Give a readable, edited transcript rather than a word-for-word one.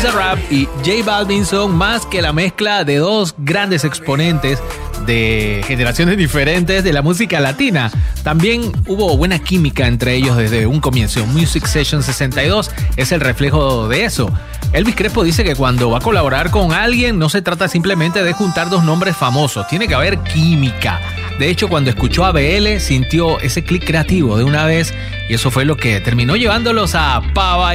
Rap y J Balvin son más que la mezcla de dos grandes exponentes de generaciones diferentes de la música latina. También hubo buena química entre ellos desde un comienzo. Music Session 62 es el reflejo de eso. Elvis Crespo dice que cuando va a colaborar con alguien no se trata simplemente de juntar dos nombres famosos, tiene que haber química. De hecho, cuando escuchó a BL sintió ese clic creativo de una vez y eso fue lo que terminó llevándolos a Pava